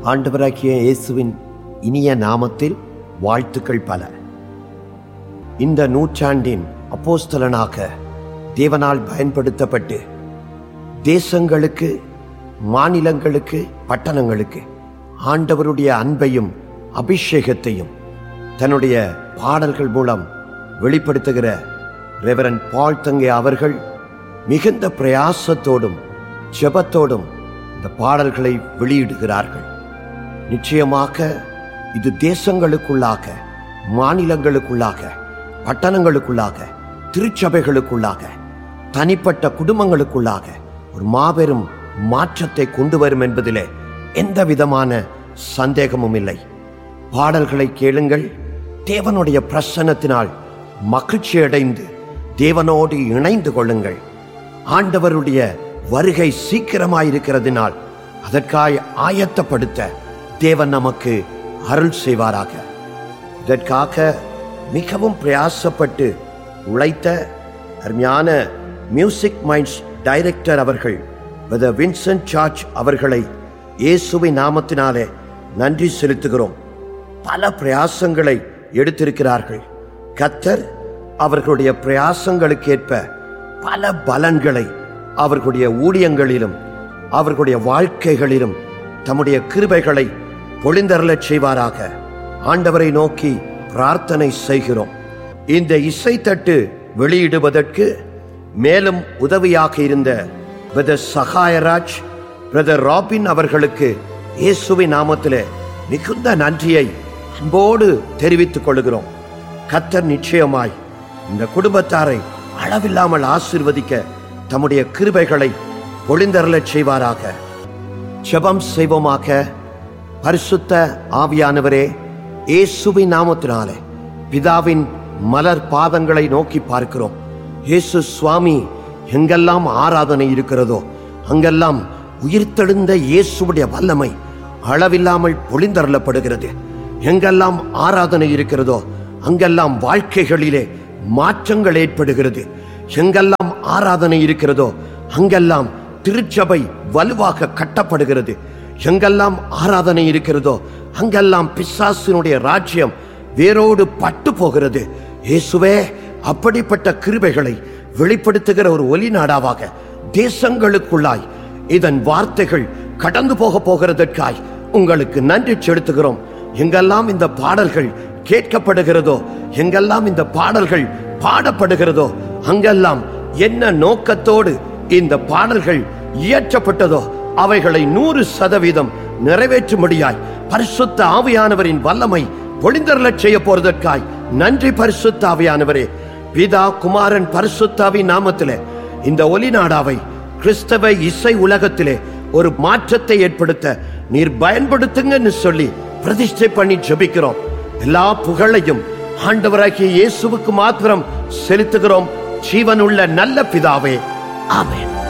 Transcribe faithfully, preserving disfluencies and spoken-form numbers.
ஆண்டவராகிய இயேசுவின் இனிய நாமத்தில் வாழ்த்துக்கள் பல. இந்த நூற்றாண்டின் அப்போஸ்தலனாக தேவனால் பயன்படுத்தப்பட்டு தேசங்களுக்கு, மாநிலங்களுக்கு, பட்டணங்களுக்கு ஆண்டவருடைய அன்பையும் அபிஷேகத்தையும் தன்னுடைய பாடல்கள் மூலம் வெளிப்படுத்துகிற ரெவரண்ட் பால் தங்கே அவர்கள் மிகுந்த பிரயாசத்தோடும் ஜெபத்தோடும் இந்த பாடல்களை வெளியிடுகிறார்கள். நிச்சயமாக இது தேசங்களுக்குள்ளாக, மாநிலங்களுக்குள்ளாக, பட்டணங்களுக்குள்ளாக, திருச்சபைகளுக்குள்ளாக, தனிப்பட்ட குடும்பங்களுக்குள்ளாக ஒரு மாபெரும் மாற்றத்தை கொண்டு வரும் என்பதிலே எந்த விதமான சந்தேகமும் இல்லை. பாடல்களை கேளுங்கள். தேவனுடைய பிரசன்னத்தினால் மகிழ்ச்சி அடைந்து தேவனோடு இணைந்து கொள்ளுங்கள். ஆண்டவருடைய வருகை சீக்கிரமாயிருக்கிறதுனால் அதற்காய் ஆயத்தப்படுத்த தேவன் நமக்கு அருள் செய்வாராக. இதற்காக மிகவும் பிரயாசப்பட்டு உழைத்த அருமையான மியூசிக் மைண்ட்ஸ் டைரக்டர் அவர்கள் பிரதர் வின்சென்ட் சார்ஜ் அவர்களை இயேசுவின் நாமத்தினாலே நன்றி செலுத்துகிறோம். பல பிரயாசங்களை எடுத்திருக்கிறார்கள். கர்த்தர் அவர்களுடைய பிரயாசங்களுக்கேற்ப பல பலன்களை அவர்களுடைய ஊழியங்களிலும் அவர்களுடைய வாழ்க்கைகளிலும் தம்முடைய கிருபைகளை பொழிந்தருளச் செய்வாராக. ஆண்டவரை நோக்கி பிரார்த்தனை செய்கிறோம். இந்த இசைத்தட்டு வெளியிடுவதற்கு மேலும் உதவியாக இருந்த பிரதர் சகாயராஜ், பிரதர் ராபின் அவர்களுக்கு இயேசுவின் நாமத்திலே மிகுந்த நன்றியை அன்போடு தெரிவித்துக் கொள்கிறோம். கர்த்தர் நிச்சயமாய் இந்த குடும்பத்தாரை அளவில்லாமல் ஆசீர்வதிக்க தம்முடைய கிருபைகளை பொழிந்தருளச் செய்வாராக. ஜெபம் செய்வோமாக. பரிசுத்த ஆவியானவரே, இயேசுவின் நாமத்தினாலே பிதாவின் மலர் பாதங்களை நோக்கி பார்க்கிறோம். இயேசு சுவாமி, எங்கெல்லாம் ஆராதனை இருக்கிறதோ அங்கெல்லாம் உயிர்த்தெழுந்த இயேசுவுடைய வல்லமை அளவில்லாமல் பொழிந்தருளப்படுகிறது. எங்கெல்லாம் ஆராதனை இருக்கிறதோ அங்கெல்லாம் வாழ்க்கைகளிலே மாற்றங்கள் ஏற்படுகிறது. எங்கெல்லாம் ஆராதனை இருக்கிறதோ அங்கெல்லாம் திருச்சபை வலுவாக கட்டப்படுகிறது. எங்கெல்லாம் ஆராதனை இருக்கிறதோ அங்கெல்லாம் பிசாசினுடைய ராஜ்யம் வேரோடு பட்டு போகிறது. இயேசுவே, அப்படிப்பட்ட கிருபைகளை வெளிப்படுத்துகிற ஒரு ஒலி நாடாவாக தேசங்களுக்குள்ளாய் இதன் வார்த்தைகள் கடந்து போக போகிறதற்காய் உங்களுக்கு நன்றி செலுத்துகிறோம். எங்கெல்லாம் இந்த பாடல்கள் கேட்கப்படுகிறதோ, எங்கெல்லாம் இந்த பாடல்கள் பாடப்படுகிறதோ அங்கெல்லாம் என்ன நோக்கத்தோடு இந்த பாடல்கள் இயற்றப்பட்டதோ அவைகளை நூறு சதவீதம் நிறைவேற்றும்படியாய் பரிசுத்த ஆவியானவரின் வல்லமை பொழிந்தருளச் செய்ய போறதற்காய் நன்றி. பரிசுத்த ஆவியானவரே, பிதா, குமாரன், பரிசுத்தாவின் நாமத்திலே இந்த ஒலி நாடாவை கிறிஸ்தவ இசை உலகத்திலே ஒரு மாற்றத்தை ஏற்படுத்த நீர் பயன்படுத்துங்கன்னு சொல்லி பிரதிஷ்டை பண்ணி ஜெபிக்கிறோம். எல்லா புகழையும் ஆண்டவராகிய இயேசுவுக்கு மாத்திரம் செலுத்துகிறோம். ஜீவனுள்ள நல்ல பிதாவே, ஆமென்.